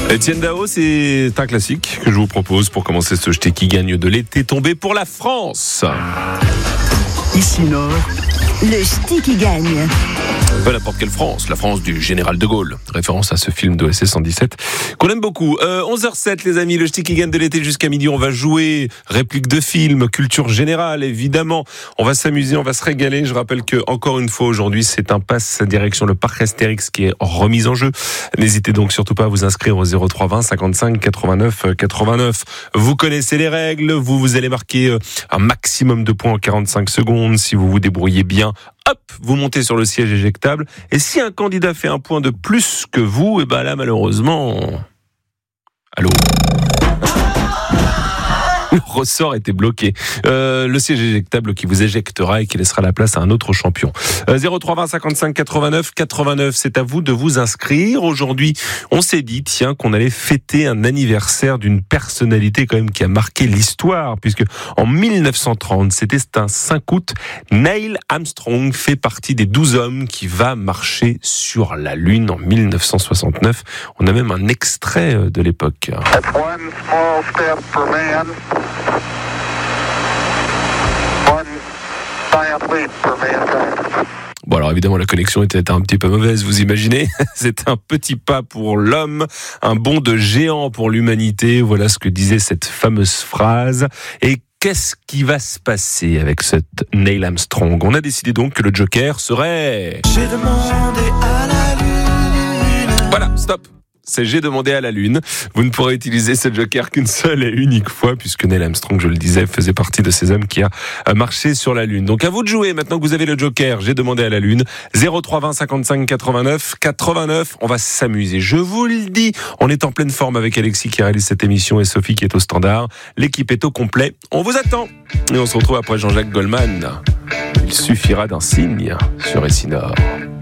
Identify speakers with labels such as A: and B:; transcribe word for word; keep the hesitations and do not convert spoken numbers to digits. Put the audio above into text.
A: Etienne Dao, c'est un classique que je vous propose pour commencer ce jeté qui gagne de l'été tombé pour la France.
B: Ici Nord,
C: le jeté qui gagne.
A: Pas n'importe quelle France, la France du général de Gaulle. Référence à ce film d'O S S cent dix-sept qu'on aime beaucoup. Euh, onze heures zéro sept les amis, le jeté qui gagne de l'été jusqu'à midi. On va jouer réplique de film, culture générale évidemment. On va s'amuser, on va se régaler. Je rappelle que encore une fois aujourd'hui c'est un pass direction le parc Astérix qui est remis en jeu. N'hésitez donc surtout pas à vous inscrire au zéro trois vingt cinquante-cinq quatre-vingt-neuf quatre-vingt-neuf. Vous connaissez les règles, vous vous allez marquer un maximum de points en quarante-cinq secondes. Si vous vous débrouillez bien, hop, vous montez sur le siège éjectable. Et si un candidat fait un point de plus que vous, et ben là, malheureusement... Allô ? Le ressort était bloqué. Euh, le siège éjectable qui vous éjectera et qui laissera la place à un autre champion. Euh, zéro trois vingt cinquante-cinq quatre-vingt-neuf quatre-vingt-neuf, c'est à vous de vous inscrire. Aujourd'hui, on s'est dit, tiens, qu'on allait fêter un anniversaire d'une personnalité quand même qui a marqué l'histoire, puisque en mille neuf cent trente, c'était un cinq août, Neil Armstrong fait partie des douze hommes qui va marcher sur la Lune en mille neuf cent soixante-neuf. On a même un extrait de l'époque.
D: That's one small step for man. One giant leap for mankind.
A: Bon, alors évidemment, la connexion était un petit peu mauvaise, vous imaginez. C'est un petit pas pour l'homme, un bond de géant pour l'humanité. Voilà ce que disait cette fameuse phrase. Et qu'est-ce qui va se passer avec cette Neil Armstrong ? On a décidé donc que le Joker serait...
E: J'ai demandé à la lune.
A: Voilà, stop. C'est J'ai demandé à la Lune. Vous ne pourrez utiliser ce joker qu'une seule et unique fois, puisque Neil Armstrong, je le disais, faisait partie de ces hommes qui a marché sur la Lune. Donc à vous de jouer, maintenant que vous avez le joker, J'ai demandé à la Lune. zéro trois vingt cinquante-cinq quatre-vingt-neuf quatre-vingt-neuf, on va s'amuser. Je vous le dis, on est en pleine forme avec Alexis qui réalise cette émission et Sophie qui est au standard. L'équipe est au complet. On vous attend. Et on se retrouve après Jean-Jacques Goldman. Il suffira d'un signe sur Ici Nord.